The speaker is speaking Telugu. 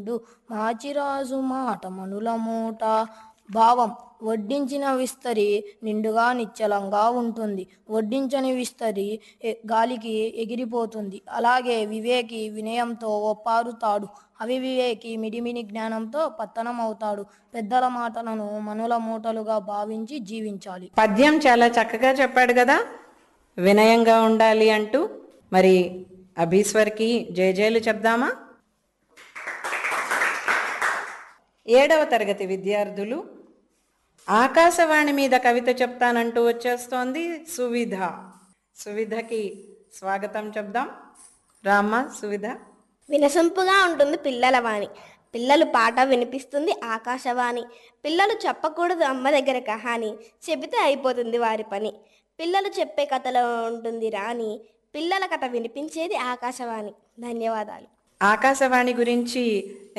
మాచిరాజు మాట మనుల మూట. భావం: వడ్డించిన విస్తరి నిండుగా నిశ్చలంగా ఉంటుంది, వడ్డించని విస్తరి గాలికి ఎగిరిపోతుంది. అలాగే వివేకి వినయంతో ఒప్పారుతాడు, అవివేకి మిడిమిడి జ్ఞానంతో పతనమవుతాడు. పెద్దల మాటలను మనుల మూటలుగా భావించి జీవించాలి. పద్యం చాలా చక్కగా చెప్పాడు కదా, వినయంగా ఉండాలి అంటూ. మరి అభీశ్వర్కి జయజయలు చెప్దామా? 7వ తరగతి విద్యార్థులు ఆకాశవాణి మీద కవిత చెప్తానంటూ వచ్చేస్తోంది సువిధ. సువిధకి స్వాగతం చెప్దాం. రామ్మ సువిధ. వినసొంపుగా ఉంటుంది పిల్లల వాణి, పిల్లలు పాట వినిపిస్తుంది ఆకాశవాణి. పిల్లలు చెప్పకూడదు అమ్మ దగ్గర కహాని, చెబితే అయిపోతుంది వారి పని. పిల్లలు చెప్పే కథలో ఉంటుంది రాణి, పిల్లల కథ వినిపించేది ఆకాశవాణి. ధన్యవాదాలు. ఆకాశవాణి గురించి